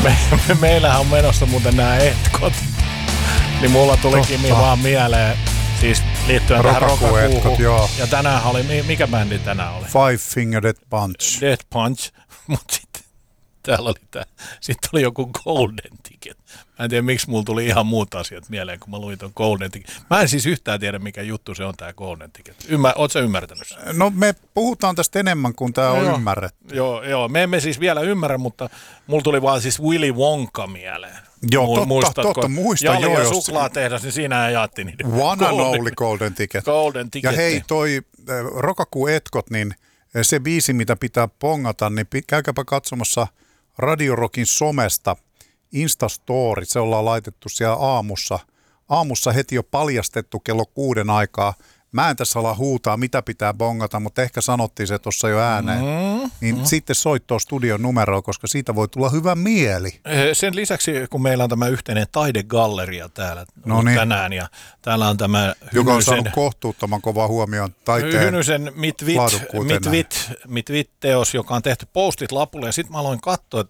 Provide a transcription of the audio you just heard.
Meillähän on menossa muuten nämä etkot. Niin mulla tuli Kimi vaan mieleen, siis liittyen tähän Rokakuuhun. Ja tänään oli, mikä bändi tänään oli? Five Finger Death Punch. Death Punch, mutta sitten täällä oli sitten oli joku Golden Ticket. Mä en tiedä, miksi mulla tuli ihan muut asiat mieleen, kun mä luin ton Golden Ticket. Mä en siis yhtään tiedä, mikä juttu se on tää Golden Ticket. Ootko sä ymmärtänyt sen? No me puhutaan tästä enemmän kuin tää on ymmärretty. Joo, me emme siis vielä ymmärrä, mutta mulla tuli vaan siis Willy Wonka mieleen. Joo, totta, muistan. Jali ja suklaatehdas, niin siinä jaettiin niitä. One and only Golden Ticket. Golden Ticket. Ja hei, toi Rokakuun etkot, niin se biisi, mitä pitää pongata, niin käykääpä katsomassa Radio Rockin somesta Instastory. Se ollaan laitettu siellä aamussa heti jo paljastettu kello 6 aikaa. Mä en tässä ala huutaa, mitä pitää bongata, mutta ehkä sanottiin se tuossa jo ääneen. Sitten soittoo studion numeroa, koska siitä voi tulla hyvä mieli. Sen lisäksi, kun meillä on tämä yhteinen taidegalleria täällä tänään, ja täällä on tämä joka on saanut kohtuuttoman kovaa huomioon taiteen Hynysen Mit Vit-teos, joka on tehty postit lapulle, ja sitten mä aloin katsoa,